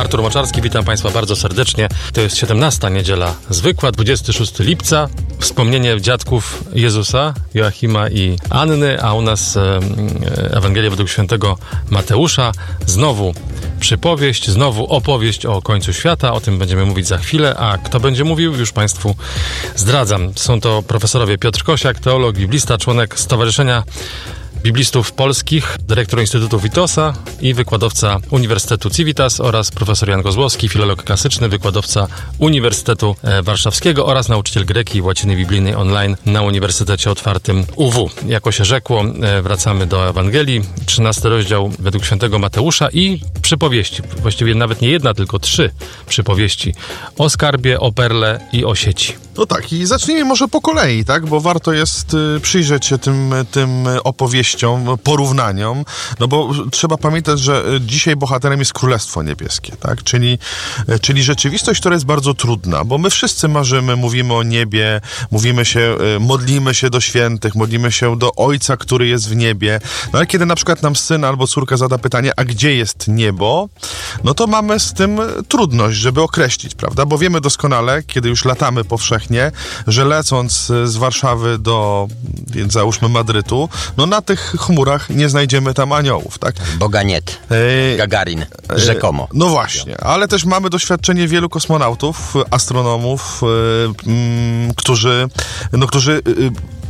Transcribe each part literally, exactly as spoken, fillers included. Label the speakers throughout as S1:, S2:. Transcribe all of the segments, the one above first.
S1: Artur Moczarski, witam Państwa bardzo serdecznie. To jest siedemnasta niedziela zwykła, dwudziestego szóstego lipca. Wspomnienie dziadków Jezusa, Joachima i Anny, a u nas e, Ewangelia według świętego Mateusza. Znowu przypowieść, znowu opowieść o końcu świata. O tym będziemy mówić za chwilę, a kto będzie mówił, już Państwu zdradzam. Są to profesorowie Piotr Kosiak, teolog, biblista, członek Stowarzyszenia Biblistów Polskich, dyrektor Instytutu Witosa i wykładowca Uniwersytetu Civitas oraz profesor Jan Kozłowski, filolog klasyczny, wykładowca Uniwersytetu Warszawskiego oraz nauczyciel greki i łaciny biblijnej online na Uniwersytecie Otwartym U W. Jako się rzekło, wracamy do Ewangelii, trzynasty rozdział według świętego Mateusza i przypowieści, właściwie nawet nie jedna, tylko trzy przypowieści o skarbie, o perle i o sieci.
S2: No tak, i zacznijmy może po kolei, tak, bo warto jest y, przyjrzeć się tym, tym opowieściom, porównaniom, no bo trzeba pamiętać, że dzisiaj bohaterem jest Królestwo Niebieskie, tak, czyli, y, czyli rzeczywistość, która jest bardzo trudna, bo my wszyscy marzymy, mówimy o niebie, mówimy się, y, modlimy się do świętych, modlimy się do Ojca, który jest w niebie, no ale kiedy na przykład nam syn albo córka zada pytanie, a gdzie jest niebo, no to mamy z tym trudność, żeby określić, prawda, bo wiemy doskonale, kiedy już latamy powszechnie, że lecąc z Warszawy do, więc załóżmy, Madrytu, no na tych chmurach nie znajdziemy tam aniołów, tak?
S3: Boga nie. E, Gagarin, rzekomo.
S2: No właśnie, ale też mamy doświadczenie wielu kosmonautów, astronomów, y, y, którzy, no którzy y,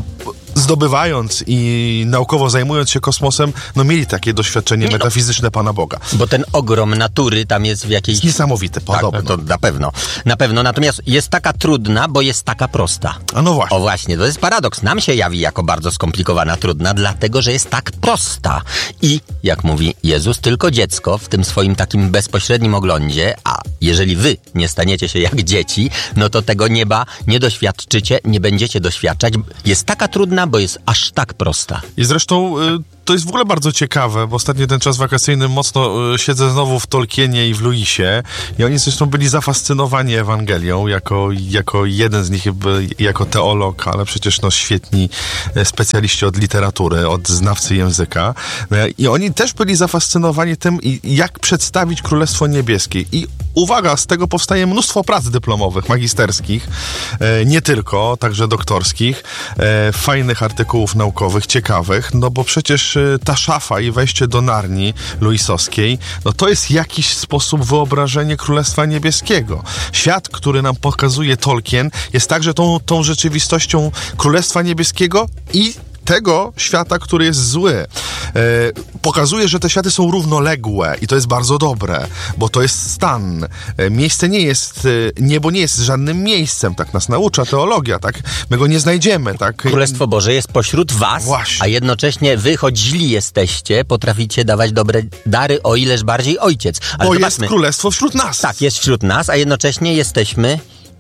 S2: zdobywając i naukowo zajmując się kosmosem, no mieli takie doświadczenie metafizyczne Pana Boga.
S3: Bo ten ogrom natury tam jest w jakiejś...
S2: Jest niesamowity, podobno.
S3: Tak, to na pewno. Na pewno. Natomiast jest taka trudna, bo jest taka prosta.
S2: A no właśnie.
S3: O właśnie, to jest paradoks. Nam się jawi jako bardzo skomplikowana, trudna, dlatego, że jest tak prosta. I, jak mówi Jezus, tylko dziecko w tym swoim takim bezpośrednim oglądzie, a jeżeli wy nie staniecie się jak dzieci, no to tego nieba nie doświadczycie, nie będziecie doświadczać. Jest taka trudna, bo jest aż tak prosta.
S2: I zresztą y, to jest w ogóle bardzo ciekawe, bo ostatnio ten czas wakacyjny mocno y, siedzę znowu w Tolkienie i w Lewisie i oni zresztą byli zafascynowani Ewangelią, jako, jako jeden z nich by, jako teolog, ale przecież no świetni specjaliści od literatury, od znawcy języka y, i oni też byli zafascynowani tym, jak przedstawić Królestwo Niebieskie. I uwaga, z tego powstaje mnóstwo prac dyplomowych, magisterskich, y, nie tylko, także doktorskich, y, fajnych artykułów naukowych, ciekawych, no bo przecież ta szafa i wejście do Narni Lewisowskiej, no to jest jakiś sposób wyobrażenie Królestwa Niebieskiego. Świat, który nam pokazuje Tolkien, jest także tą, tą rzeczywistością Królestwa Niebieskiego i tego świata, który jest zły. E, pokazuje, że te światy są równoległe i to jest bardzo dobre, bo to jest stan. E, miejsce nie jest, e, niebo nie jest żadnym miejscem, tak nas naucza teologia, tak? My go nie znajdziemy, tak?
S3: Królestwo Boże jest pośród was,
S2: Właśnie.
S3: A jednocześnie wy, choć źli jesteście, potraficie dawać dobre dary, o ileż bardziej Ojciec. Ale
S2: bo
S3: zobaczmy,
S2: jest Królestwo wśród nas.
S3: Tak, jest wśród nas, a jednocześnie jesteśmy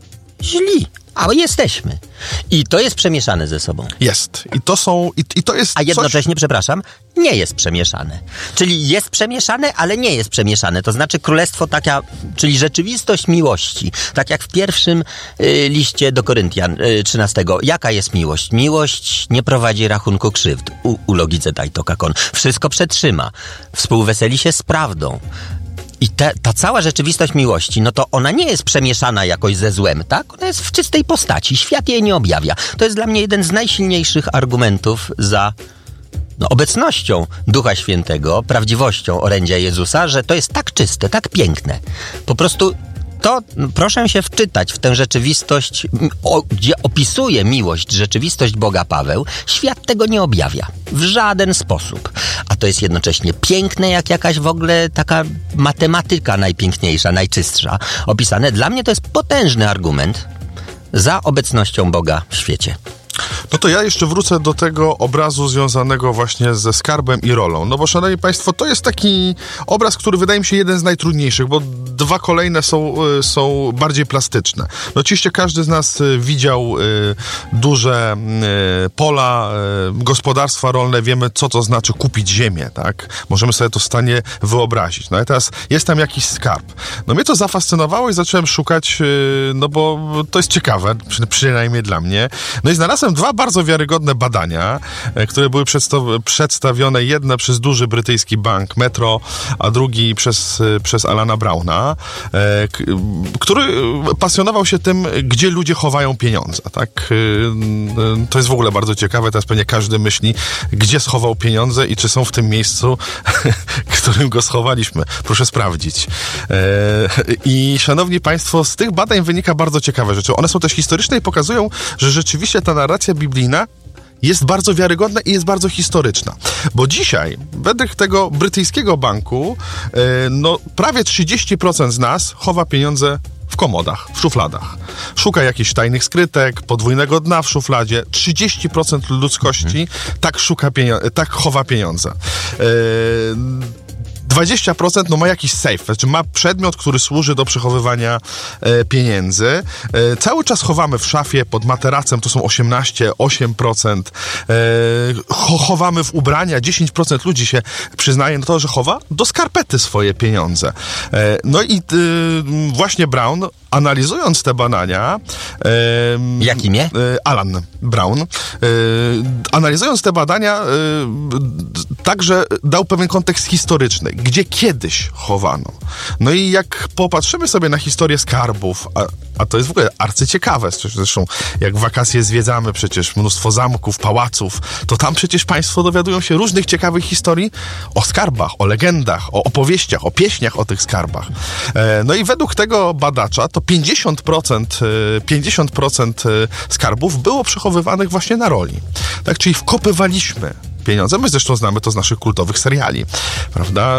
S3: źli. A jesteśmy. I to jest przemieszane ze sobą.
S2: Jest. I to są... I, i to jest
S3: A jednocześnie,
S2: coś...
S3: przepraszam, nie jest przemieszane. Czyli jest przemieszane, ale nie jest przemieszane. To znaczy królestwo taka, czyli rzeczywistość miłości. Tak jak w pierwszym y, liście do Koryntian y, trzynastego. Jaka jest miłość? Miłość nie prowadzi rachunku krzywd. U, u logice tajto kakon. Wszystko przetrzyma. Współweseli się z prawdą. I te, ta cała rzeczywistość miłości, no to ona nie jest przemieszana jakoś ze złem, tak? Ona jest w czystej postaci. Świat jej nie objawia. To jest dla mnie jeden z najsilniejszych argumentów za no, obecnością Ducha Świętego, prawdziwością orędzia Jezusa, że to jest tak czyste, tak piękne. Po prostu to proszę się wczytać w tę rzeczywistość, o, gdzie opisuje miłość, rzeczywistość Boga Paweł. Świat tego nie objawia. W żaden sposób. A to jest jednocześnie piękne, jak jakaś w ogóle taka matematyka najpiękniejsza, najczystsza. Opisane. Dla mnie to jest potężny argument za obecnością Boga w świecie.
S2: No to ja jeszcze wrócę do tego obrazu związanego właśnie ze skarbem i rolą. No bo, szanowni państwo, to jest taki obraz, który wydaje mi się jeden z najtrudniejszych, bo dwa kolejne są, są bardziej plastyczne. No oczywiście każdy z nas widział y, duże y, pola, y, gospodarstwa rolne, wiemy, co to znaczy kupić ziemię, tak? Możemy sobie to w stanie wyobrazić. No i teraz jest tam jakiś skarb. No mnie to zafascynowało i zacząłem szukać, y, no bo to jest ciekawe, przy, przynajmniej dla mnie. No i znalazłem dwa dwa bardzo wiarygodne badania, które były przedstaw- przedstawione, jedne przez duży brytyjski bank Metro, a drugi przez, przez Alana Browna, k- który pasjonował się tym, gdzie ludzie chowają pieniądze. Tak? To jest w ogóle bardzo ciekawe. Teraz pewnie każdy myśli, gdzie schował pieniądze i czy są w tym miejscu, w którym go schowaliśmy. Proszę sprawdzić. I szanowni państwo, z tych badań wynika bardzo ciekawe rzeczy. One są też historyczne i pokazują, że rzeczywiście ta narracja biblijna jest bardzo wiarygodna i jest bardzo historyczna. Bo dzisiaj, według tego brytyjskiego banku, no prawie trzydzieści procent z nas chowa pieniądze w komodach, w szufladach. Szuka jakichś tajnych skrytek, podwójnego dna w szufladzie. trzydzieści procent ludzkości hmm. tak szuka pienio- tak chowa pieniądze. Yy, dwadzieścia procent no ma jakiś safe, znaczy ma przedmiot, który służy do przechowywania e, pieniędzy. E, cały czas chowamy w szafie, pod materacem, to są osiemnaście osiem procent. E, cho, chowamy w ubrania, dziesięć procent ludzi się przyznaje na to, że chowa do skarpety swoje pieniądze. E, no i e, właśnie Brown, analizując te badania... E,
S3: Jak imię?
S2: E, Alan Brown. E, analizując te badania, e, także dał pewien kontekst historyczny, gdzie kiedyś chowano. No i jak popatrzymy sobie na historię skarbów, a, a to jest w ogóle arcyciekawe, zresztą jak w wakacje zwiedzamy przecież mnóstwo zamków, pałaców, to tam przecież państwo dowiadują się różnych ciekawych historii o skarbach, o legendach, o opowieściach, o pieśniach o tych skarbach. E, no i według tego badacza to pięćdziesiąt procent, pięćdziesiąt procent skarbów było przechowywanych właśnie na roli. Tak, czyli wkopywaliśmy pieniądze. My zresztą znamy to z naszych kultowych seriali, prawda?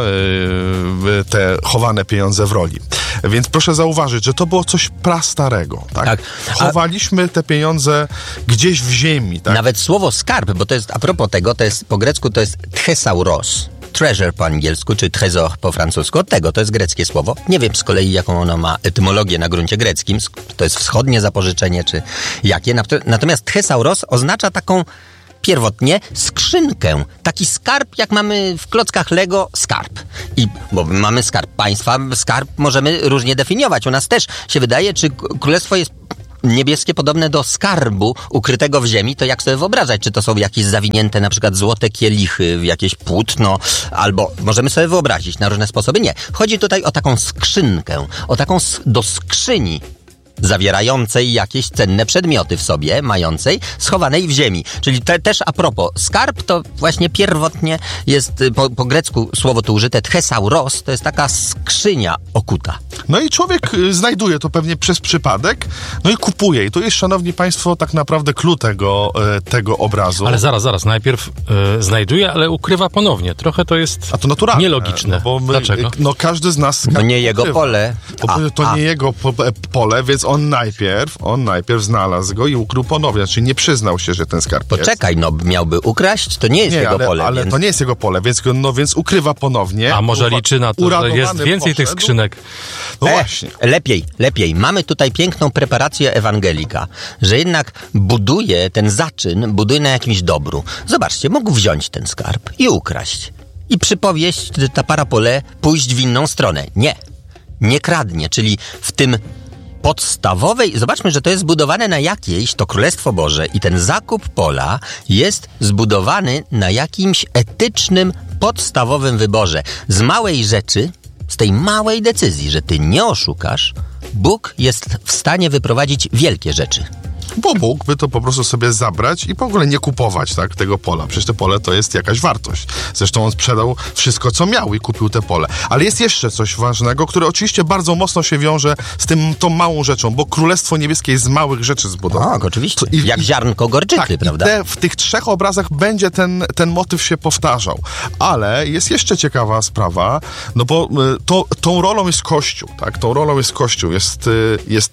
S2: Te chowane pieniądze w roli. Więc proszę zauważyć, że to było coś prastarego, tak? tak. Chowaliśmy te pieniądze gdzieś w ziemi, tak?
S3: Nawet słowo skarb, bo to jest, a propos tego, to jest po grecku to jest thesauros. Treasure po angielsku, czy trésor po francusku. Od tego, to jest greckie słowo. Nie wiem z kolei, jaką ono ma etymologię na gruncie greckim. To jest wschodnie zapożyczenie, czy jakie. Natomiast thesauros oznacza taką pierwotnie skrzynkę. Taki skarb, jak mamy w klockach Lego, skarb. I, bo mamy skarb państwa, skarb możemy różnie definiować. U nas też się wydaje, czy królestwo jest niebieskie podobne do skarbu ukrytego w ziemi, to jak sobie wyobrażać? Czy to są jakieś zawinięte na przykład złote kielichy w jakieś płótno, albo możemy sobie wyobrazić na różne sposoby? Nie. Chodzi tutaj o taką skrzynkę, o taką do skrzyni zawierającej jakieś cenne przedmioty w sobie, mającej, schowanej w ziemi. Czyli te, też a propos, skarb to właśnie pierwotnie jest, po, po grecku słowo tu użyte, thesauros, to jest taka skrzynia okuta.
S2: No i człowiek znajduje to pewnie przez przypadek, no i kupuje. I to jest, szanowni państwo, tak naprawdę clue tego, tego obrazu.
S1: Ale zaraz, zaraz, najpierw e, znajduje, ale ukrywa ponownie. Trochę to jest
S2: a to naturalne,
S1: nielogiczne.
S2: No bo my,
S1: Dlaczego?
S2: No każdy z nas...
S3: To nie jego
S2: ukrywa.
S3: pole.
S2: A, to
S3: a.
S2: nie jego po, pole, więc on najpierw, on najpierw znalazł go i ukrył ponownie, czyli nie przyznał się, że ten skarb jest.
S3: Poczekaj, no miałby ukraść, to nie jest
S2: nie,
S3: jego
S2: ale,
S3: pole.
S2: ale
S3: więc...
S2: to nie jest jego pole, więc, no, więc ukrywa ponownie.
S1: A może liczy na to, że jest więcej
S2: poszedł.
S1: tych skrzynek?
S2: No
S3: e,
S2: właśnie.
S3: Lepiej, lepiej. Mamy tutaj piękną preparację ewangelika, że jednak buduje ten zaczyn, buduje na jakimś dobru. Zobaczcie, mógł wziąć ten skarb i ukraść. I przypowieść, ta parapole, pójść w inną stronę. Nie. Nie kradnie, czyli w tym podstawowej, zobaczmy, że to jest zbudowane na jakiejś, to Królestwo Boże i ten zakup pola jest zbudowany na jakimś etycznym, podstawowym wyborze. Z małej rzeczy, z tej małej decyzji, że ty nie oszukasz, Bóg jest w stanie wyprowadzić wielkie rzeczy.
S2: Bo mógłby to po prostu sobie zabrać i w ogóle nie kupować tak, tego pola. Przecież to pole to jest jakaś wartość. Zresztą on sprzedał wszystko, co miał i kupił te pole. Ale jest jeszcze coś ważnego, które oczywiście bardzo mocno się wiąże z tym, tą małą rzeczą, bo Królestwo Niebieskie jest z małych rzeczy zbudowane.
S3: Tak, oczywiście.
S2: I,
S3: Jak
S2: i,
S3: ziarnko gorczycy,
S2: tak,
S3: prawda?
S2: I te, w tych trzech obrazach będzie ten, ten motyw się powtarzał. Ale jest jeszcze ciekawa sprawa, no bo to, tą rolą jest Kościół, tak? Tą rolą jest Kościół. Jest, jest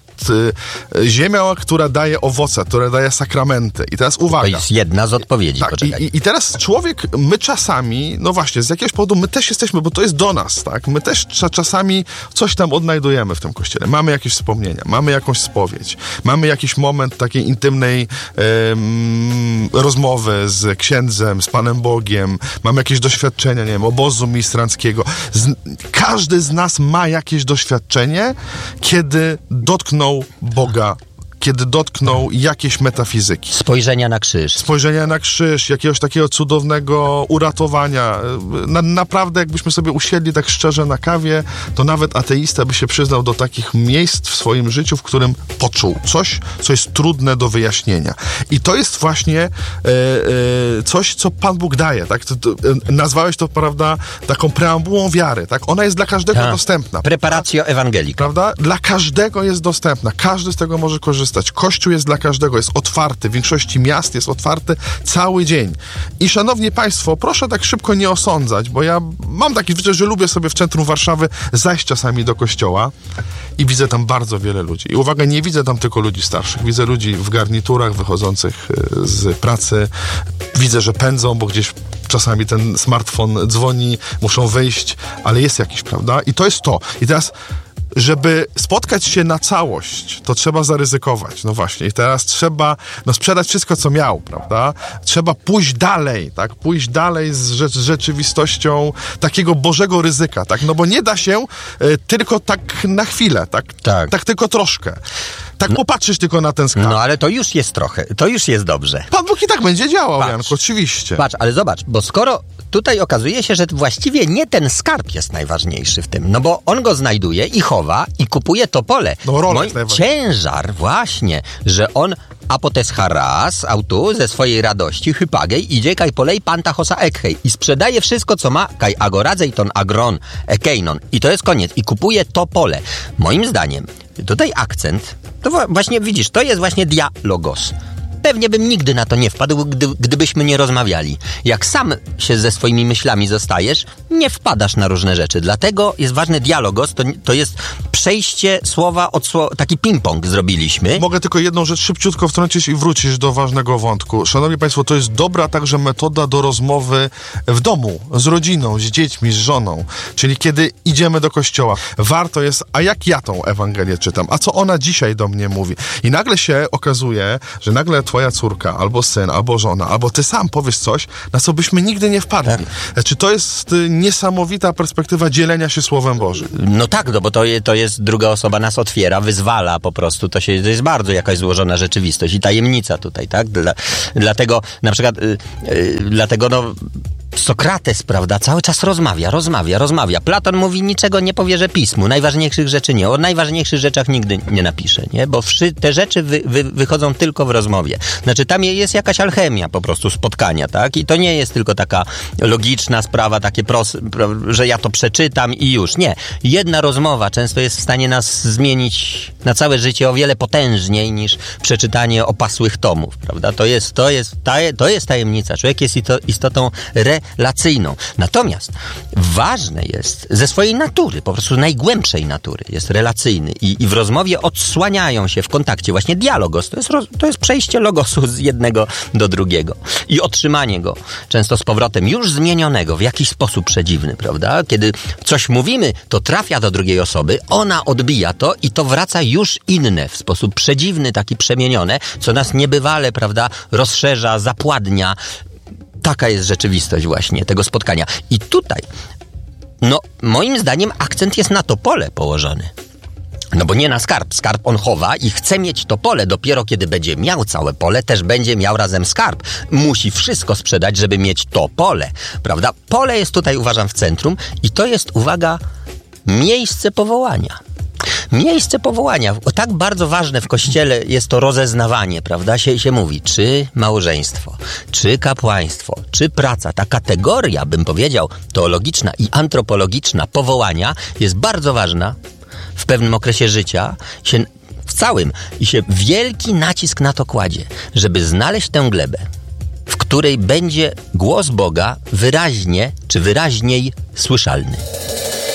S2: ziemia, która daje owoce, która daje sakramenty. I teraz uwaga.
S3: To jest jedna z odpowiedzi.
S2: Tak, i, i teraz człowiek, my czasami, no właśnie, z jakiegoś powodu my też jesteśmy, bo to jest do nas, tak? My też czasami coś tam odnajdujemy w tym kościele. Mamy jakieś wspomnienia, mamy jakąś spowiedź, mamy jakiś moment takiej intymnej um, rozmowy z księdzem, z Panem Bogiem, mamy jakieś doświadczenia, nie wiem, obozu ministranckiego. Z, każdy z nas ma jakieś doświadczenie, kiedy dotknął Boga kiedy dotknął jakiejś metafizyki.
S3: Spojrzenia na krzyż.
S2: Spojrzenia na krzyż, jakiegoś takiego cudownego uratowania. Na, naprawdę, jakbyśmy sobie usiedli tak szczerze na kawie, to nawet ateista by się przyznał do takich miejsc w swoim życiu, w którym poczuł coś, co jest trudne do wyjaśnienia. I to jest właśnie e, e, coś, co Pan Bóg daje. Tak? To, to, e, nazwałeś to, prawda, taką preambułą wiary. Tak? Ona jest dla każdego
S3: Ta.
S2: dostępna.
S3: Preparatio Evangelii.
S2: Prawda? Dla każdego jest dostępna. Każdy z tego może korzystać. Kościół jest dla każdego, jest otwarty. W większości miast jest otwarty cały dzień. I szanowni Państwo, proszę tak szybko nie osądzać, bo ja mam taki zwyczaj, że lubię sobie w centrum Warszawy zajść czasami do kościoła i widzę tam bardzo wiele ludzi. I uwaga, nie widzę tam tylko ludzi starszych. Widzę ludzi w garniturach wychodzących z pracy. Widzę, że pędzą, bo gdzieś czasami ten smartfon dzwoni, muszą wyjść, ale jest jakiś, prawda? I to jest to. I teraz, żeby spotkać się na całość, to trzeba zaryzykować. No właśnie. I teraz trzeba no, sprzedać wszystko, co miał, prawda? Trzeba pójść dalej, tak? Pójść dalej z, rzecz, z rzeczywistością takiego Bożego ryzyka, tak? No bo nie da się y, tylko tak na chwilę, tak?
S3: Tak.
S2: Tak tylko troszkę. Tak no, popatrzysz tylko na ten skarb.
S3: No ale to już jest trochę, to już jest dobrze.
S2: Pan Bóg i tak będzie działał,
S3: Patrz.
S2: Janku, oczywiście.
S3: Patrz, ale zobacz, bo skoro tutaj okazuje się, że właściwie nie ten skarb jest najważniejszy w tym, no bo on go znajduje i chowa i kupuje to pole.
S2: No rolę
S3: Moi, ciężar właśnie, że on apotes haras autu ze swojej radości hypagej idzie kaj polej panta hosa ekhej i sprzedaje wszystko, co ma kaj agoradzej ton agron ekeinon i to jest koniec i kupuje to pole. Moim zdaniem tutaj akcent, to właśnie widzisz, to jest właśnie dialogos. Pewnie bym nigdy na to nie wpadł, gdy, gdybyśmy nie rozmawiali. Jak sam się ze swoimi myślami zostajesz, nie wpadasz na różne rzeczy. Dlatego jest ważny dialogos, to, to jest przejście słowa od słowa, taki ping-pong zrobiliśmy.
S2: Mogę tylko jedną rzecz szybciutko wtrącić i wrócisz do ważnego wątku. Szanowni Państwo, to jest dobra także metoda do rozmowy w domu, z rodziną, z dziećmi, z żoną. Czyli kiedy idziemy do kościoła, warto jest, a jak ja tą Ewangelię czytam, a co ona dzisiaj do mnie mówi. I nagle się okazuje, że nagle twoja córka, albo syn, albo żona, albo ty sam powiesz coś, na co byśmy nigdy nie wpadli. Tak. Znaczy, to jest y, niesamowita perspektywa dzielenia się Słowem Bożym.
S3: No tak, no bo to, je, to jest druga osoba nas otwiera, wyzwala po prostu. To, się, to jest bardzo jakaś złożona rzeczywistość i tajemnica tutaj, tak? Dla, dlatego na przykład, y, y, dlatego no Sokrates, prawda, cały czas rozmawia, rozmawia, rozmawia. Platon mówi, niczego nie powierzę pismu, najważniejszych rzeczy nie. O najważniejszych rzeczach nigdy nie napisze, nie? Bo wszy, te rzeczy wy, wy, wychodzą tylko w rozmowie. Znaczy, tam jest jakaś alchemia po prostu spotkania, tak? I to nie jest tylko taka logiczna sprawa, takie proste, że ja to przeczytam i już. Nie. Jedna rozmowa często jest w stanie nas zmienić na całe życie o wiele potężniej niż przeczytanie opasłych tomów, prawda? To jest, to jest, to jest tajemnica. Człowiek jest istotą re relacyjną. Natomiast ważne jest ze swojej natury, po prostu najgłębszej natury, jest relacyjny i, i w rozmowie odsłaniają się w kontakcie właśnie dialogos. To jest, roz, to jest przejście logosu z jednego do drugiego i otrzymanie go często z powrotem już zmienionego w jakiś sposób przedziwny, prawda? Kiedy coś mówimy, to trafia do drugiej osoby, ona odbija to i to wraca już inne w sposób przedziwny, taki przemienione, co nas niebywale, prawda, rozszerza, zapładnia. Taka jest rzeczywistość właśnie tego spotkania. I tutaj, no moim zdaniem akcent jest na to pole położony. No bo nie na skarb. Skarb on chowa i chce mieć to pole. Dopiero kiedy będzie miał całe pole, też będzie miał razem skarb. Musi wszystko sprzedać, żeby mieć to pole. Prawda? Pole jest tutaj, uważam, w centrum i to jest, uwaga, miejsce powołania. Miejsce powołania. Tak bardzo ważne w Kościele jest to rozeznawanie, prawda? Się, się mówi, czy małżeństwo, czy kapłaństwo, czy praca. Ta kategoria, bym powiedział, teologiczna i antropologiczna powołania jest bardzo ważna w pewnym okresie życia, się w całym i się wielki nacisk na to kładzie, żeby znaleźć tę glebę, w której będzie głos Boga wyraźnie czy wyraźniej słyszalny.